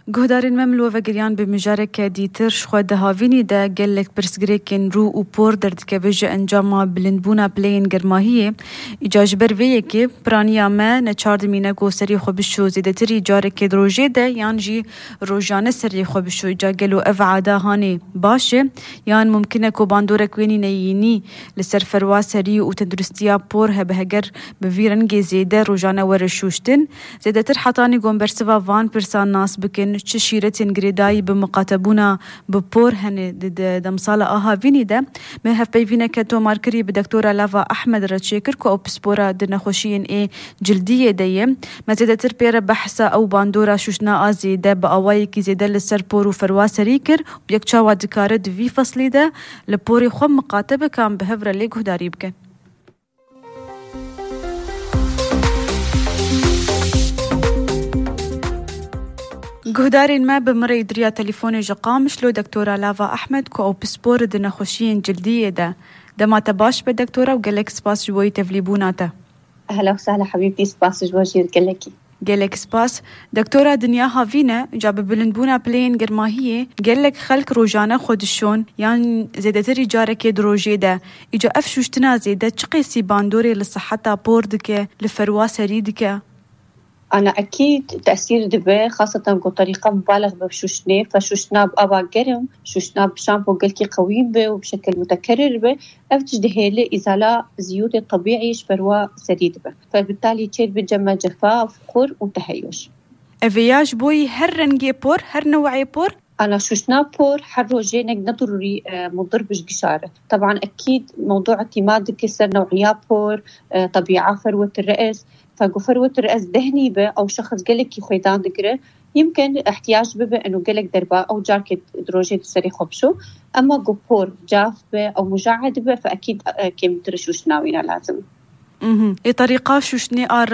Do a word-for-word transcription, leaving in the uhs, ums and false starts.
گهدارین مملو و گریان به مجارک دیتر شخود هاوینی ده گلک پرسگریکن رو و پور درد که وجه انجام بلندبونا پلین گرماهیه ایجاج برویه که پرانیا ما نچارد مینه گو سری خوبشو زیده تری جارک دروژه ده یان جی روژانه سری خوبشو ایجا گلو اف عاده هانی باشه یان ممکنه که باندورک وینی نیینی لسر فروا سری و تندرستیا پور هبه هگر بویرنگ زیده روژانه ورشوشتن زیده تر حتانی گم برسوا وان پرسان ناس بکن چه شیرتین گریدایی بمقاتبونا بپور هنه دمسال آها وینی ده مه هف بیوینه که تو مارکری به دکتورا لاوا احمد رچیکر که او پسپورا در نخوشین ای جلدیه ده مزیده تر پیر بحثا او باندورا شوشنا آزی ده با آوائی که زیده لسر پور و فروا سری کر و یک چاوا دکاره دوی فصلی ده لپوری خوب مقاتبه کام به هفره لیگو داری بکن. گهدارین ما بمره دریا تليفون جقامش لو دكتورة لافا أحمد كو أو بسبور دنا خوشين جلدية ده ده ما تباش بدكتورة وقالك سباس جوي تفليبوناته. أهلا وسهلا حبيبتي سباس جواجي قالكي. قالك سباس دكتورة دنيا هافينا جاب بلندبونا بلين قرماهية قالك خلق روجانا خودشون يعني زيادة رجارك دروجي ده إجا أفشوشتنا زيادة چقيسي باندوري لصحتا بوردك لفروا سريدك. أنا أكيد تأثير دبي خاصة بطريقة مبالغ بشوشنة فشوشنا بأبا جرم شوشنا بشامبو قلكي قوي به وبشكل متكرر به أفتش دهيلة إزالة زيوت الطبيعي شبروا سريد به فبالتالي تشير بجمع جفاف فقر وتهيش. أفياج بوي هر رنجي بور هر نوعي بور؟ أنا شوشنا بور هر روجينك نضروري مضر بشقشارة. طبعا أكيد موضوع اعتماد كسر نوعيات بور طبيعة فروة الرأس فقفروة الرأس دهني به أو شخص قلك يخيدان دقره يمكن احتياج به إنه قلك دربا أو جارك دروجة تسري خبشو أما قبور جاف به أو مجعد به فأكيد كم ترشوش ناوينا لازم. إيه طريقة شوشني